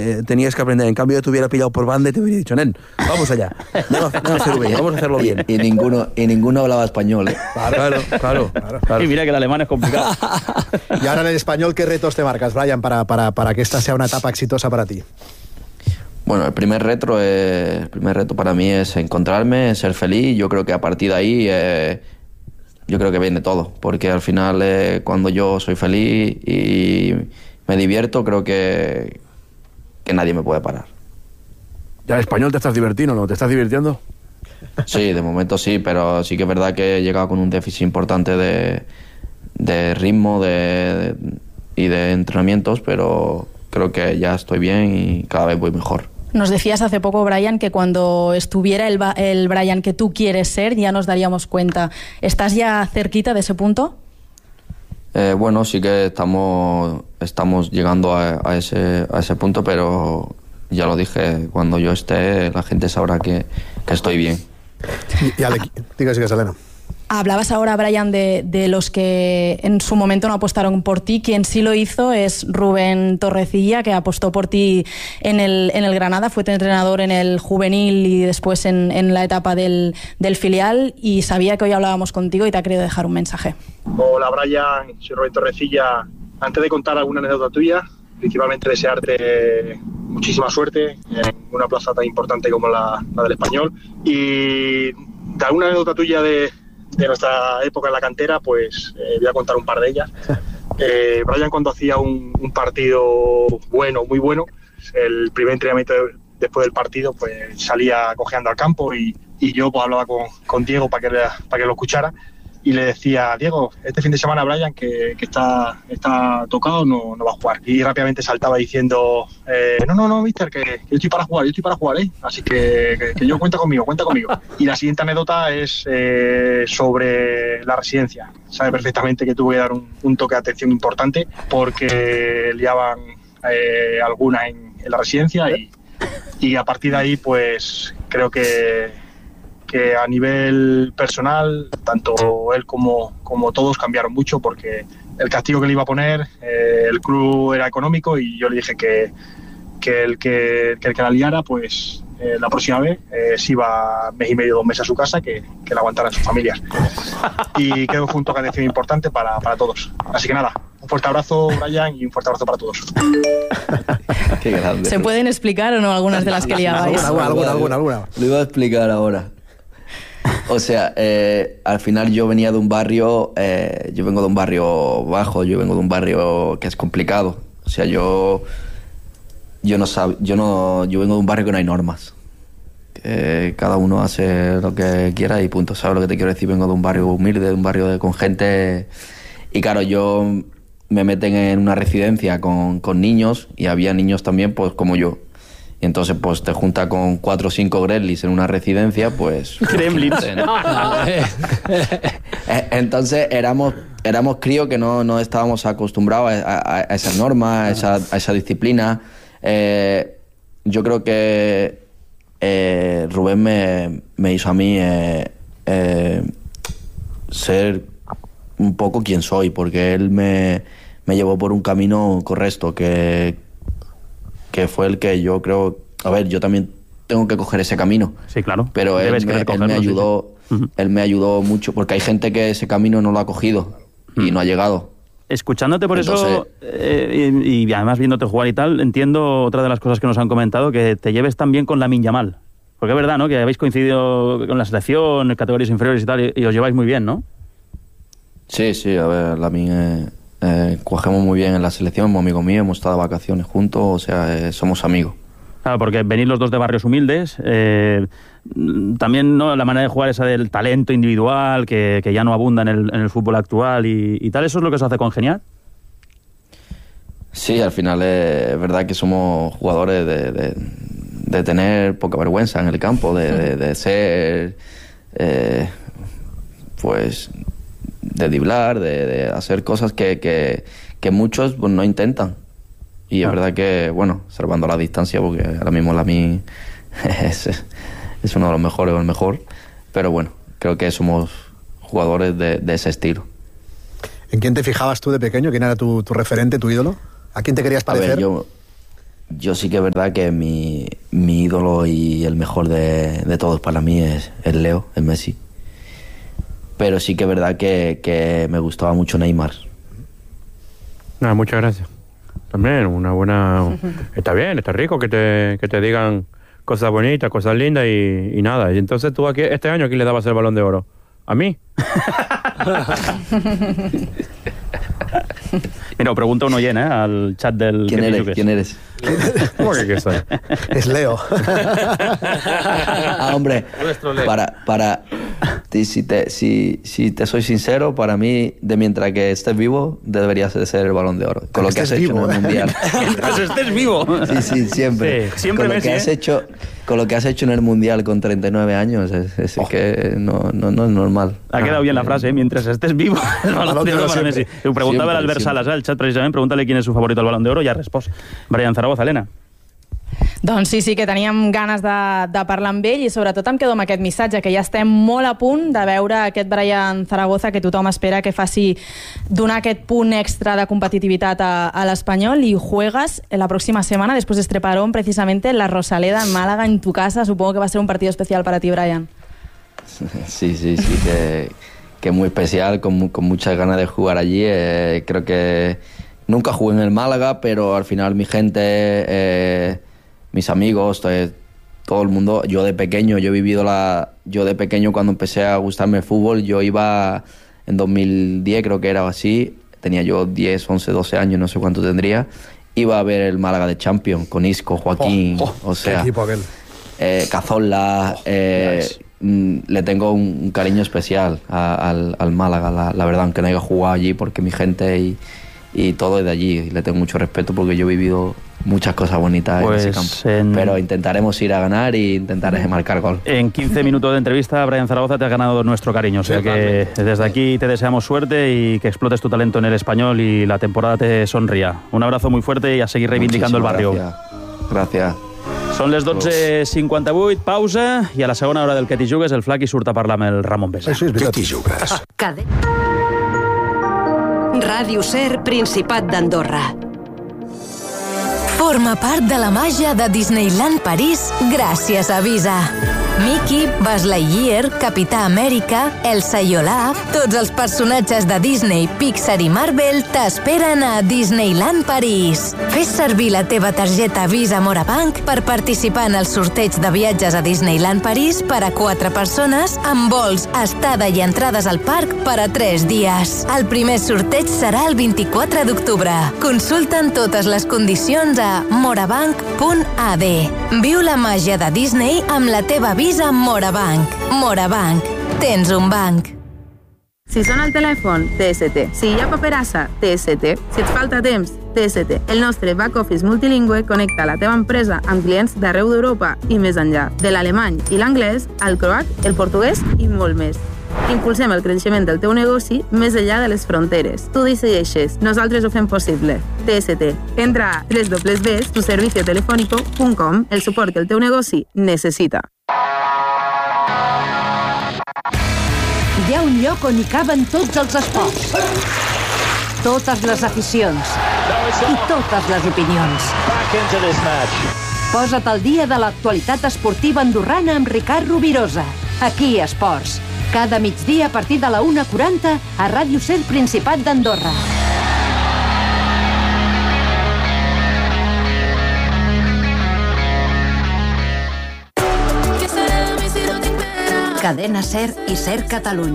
tenías que aprender. En cambio, yo te hubiera pillado por banda y te hubiera dicho, nen, vamos allá, vamos a hacerlo bien. Y ninguno hablaba español, ¿eh? Claro. Y mira que el alemán es complicado. Y ahora en el español, ¿qué retos te marcas, Brian, para que esta sea una etapa exitosa para ti? Bueno, el primer reto para mí es encontrarme, ser feliz. Yo creo que a partir de ahí yo creo que viene todo, porque al final cuando yo soy feliz y me divierto, creo que nadie me puede parar. ¿Ya en español te estás divirtiendo, no? ¿Te estás divirtiendo? Sí, de momento sí, pero sí que es verdad que he llegado con un déficit importante de ritmo y de entrenamientos, pero creo que ya estoy bien y cada vez voy mejor. Nos decías hace poco, Brian, que cuando estuviera el Brian que tú quieres ser, ya nos daríamos cuenta. ¿Estás ya cerquita de ese punto? Bueno, sí que estamos llegando a ese punto, pero ya lo dije, cuando yo esté, la gente sabrá que estoy bien. Digas, Elena. Hablabas ahora, Brian, de los que en su momento no apostaron por ti. Quien sí lo hizo es Rubén Torrecilla, que apostó por ti en el Granada. Fue tu entrenador en el juvenil y después en la etapa del filial. Y sabía que hoy hablábamos contigo y te ha querido dejar un mensaje. Hola, Brian. Soy Rubén Torrecilla. Antes de contar alguna anécdota tuya, principalmente desearte muchísima suerte en una plaza tan importante como la del Español. Y de alguna anécdota tuya de nuestra época en la cantera, pues voy a contar un par de ellas. Brian, cuando hacía un partido bueno, muy bueno, el primer entrenamiento después del partido, pues salía cojeando al campo y yo pues hablaba con Diego para que lo escuchara y le decía, Diego, este fin de semana Brian que está tocado, no va a jugar. Y rápidamente saltaba diciendo, no, mister, que yo estoy para jugar, así que yo cuenta conmigo. Y la siguiente anécdota es sobre la residencia. Sabe perfectamente que tuve que dar un toque de atención importante porque liaban alguna en la residencia y a partir de ahí pues creo que a nivel personal, tanto él como todos cambiaron mucho porque el castigo que le iba a poner, el club era económico y yo le dije que el que la liara, pues la próxima vez se iba mes y medio, 2 meses a su casa, que la aguantaran sus familias. Y creo que fue un toque de atención importante para todos. Así que nada, un fuerte abrazo, Brian, y un fuerte abrazo para todos. Qué grande. ¿Se pueden explicar o no algunas de las que liabais? Alguna. Lo iba a explicar ahora. O sea, al final yo venía de un barrio, yo vengo de un barrio bajo, yo vengo de un barrio que es complicado. O sea, yo vengo de un barrio que no hay normas. Cada uno hace lo que quiera y punto. ¿Sabes lo que te quiero decir? Vengo de un barrio humilde, de un barrio con gente. Y claro, yo me meten en una residencia con niños y había niños también, pues como yo. Y entonces pues te junta con 4 o 5 gremlins en una residencia, pues... Gremlins. Entonces éramos críos que no estábamos acostumbrados a esas normas, a esa disciplina. Yo creo que Rubén me hizo a mí ser un poco quien soy, porque él me llevó por un camino correcto, que fue el que yo creo... A ver, yo también tengo que coger ese camino. Sí, claro. Pero él me ayudó, sí. Él me ayudó mucho, porque hay gente que ese camino no lo ha cogido y no ha llegado. Escuchándote por eso, y además viéndote jugar y tal, entiendo otra de las cosas que nos han comentado, que te lleves tan bien con Lamine Yamal. Porque es verdad, ¿no?, que habéis coincidido con la selección, en categorías inferiores y tal, y os lleváis muy bien, ¿no? Sí, a ver, Lamine... cogemos muy bien en la selección, es amigo mío, hemos estado de vacaciones juntos, o sea, somos amigos. Claro, porque venís los dos de barrios humildes, también, ¿no?, la manera de jugar esa del talento individual, que ya no abunda en el fútbol actual y tal, ¿eso es lo que os hace congeniar? Sí, al final es verdad que somos jugadores de tener poca vergüenza en el campo, de ser, pues... de driblar, de hacer cosas que muchos pues no intentan. Y es verdad que, bueno, salvando la distancia, porque ahora mismo Lamine es uno de los mejores o el mejor, pero bueno, creo que somos jugadores de ese estilo. ¿En quién te fijabas tú de pequeño? ¿Quién era tu referente, tu ídolo? ¿A quién te querías parecer? A ver, yo sí que es verdad que mi ídolo y el mejor de todos para mí es Leo, es Messi. Pero sí que es verdad que me gustaba mucho Neymar. Muchas gracias. También una buena... Está bien, está rico que te digan cosas bonitas, cosas lindas y nada. Y entonces tú aquí, este año, ¿a quién le dabas el Balón de Oro? ¿A mí? Mira, pregunta un oyente al chat del... ¿Quién eres? ¿Cómo que soy? Es Leo. Hombre, si te soy sincero, para mí, de mientras que estés vivo, deberías de ser el Balón de Oro. Con lo que has hecho en el Mundial. Mientras estés vivo. Sí, siempre. Sí, siempre con Messi, lo que has hecho en el Mundial con 39 años, es que no es normal. Ha quedado bien la frase, mientras estés vivo, el Balón de Oro para Messi. Preguntava l'Albert Salas al xat, precisament, pregúntale quién es su favorito al Balón de Oro, ja ha respost. Brian Zaragoza, Helena. Doncs sí, que teníem ganes de parlar amb ell i sobretot em quedo amb aquest missatge, que ja estem molt a punt de veure aquest Brian Zaragoza que tothom espera que faci donar aquest punt extra de competitivitat a l'Espanyol. Y juegas la próxima semana, después de este parón, precisamente en la Rosaleda, en Málaga, en tu casa. Supongo que va a ser un partido especial para ti, Brian. Sí, que muy especial, con muchas ganas de jugar allí. Creo que nunca jugué en el Málaga, pero al final mi gente, mis amigos, todo el mundo, yo de pequeño cuando empecé a gustarme el fútbol, yo iba en 2010, creo que era así, tenía yo 10, 11, 12 años, no sé cuánto tendría, iba a ver el Málaga de Champions con Isco, Joaquín, o sea, qué equipo aquel. Cazorla, le tengo un cariño especial al Málaga, la verdad, aunque no haya jugado allí, porque mi gente y todo es de allí, y le tengo mucho respeto porque yo he vivido muchas cosas bonitas en ese campo. Pero intentaremos ir a ganar y intentaré marcar gol. En 15 minutos de entrevista, Brian Zaragoza, te has ganado nuestro cariño. O sea que desde aquí te deseamos suerte y que explotes tu talento en el Español y la temporada te sonría. Un abrazo muy fuerte y a seguir reivindicando el barrio. Gràcies. Són les 12:58, pausa, i a la segona hora del Que t'hi jugues el Flac hi surt a parlar amb el Ramon Besa. Això és veritat. Que t'hi jugues. Ràdio Ser, Principat d'Andorra. Forma part de la màgia de Disneyland París gràcies a Visa. Mickey, Buzz Lightyear, Capità Amèrica, Elsa i Olaf, tots els personatges de Disney, Pixar i Marvel t'esperen a Disneyland París. Fes servir la teva targeta Visa Morabank per participar en el sorteig de viatges a Disneyland París per a 4 persones amb vols, estada i entrades al parc per a 3 dies. El primer sorteig serà el 24 d'octubre. Consulta'n totes les condicions a morabank.ad. Viu la màgia de Disney amb la teva Visa Morabank. Morabank. Tens un banc. Si sona el telèfon, TST. Si hi ha paperassa, TST. Si et falta temps, TST. El nostre back office multilingüe connecta la teva empresa amb clients d'arreu d'Europa i més enllà. De l'alemany i l'anglès, al croat, el portuguès i molt més. Impulsem el creixement del teu negoci més enllà de les fronteres. Tu decideixes, nosaltres ho fem possible. TST. Entra a www.tuserviciotelefónico.com, el suport que el teu negoci necessita. Hi ha un lloc on hi caben tots els esports, totes les aficions i totes les opinions. Posa't al dia de l'actualitat esportiva andorrana amb Ricard Rovirosa. Aquí a Esports. Cada migdia a partir de la 1:40 a Ràdio Ser Principat d'Andorra. Cadena Ser i Ser Catalunya.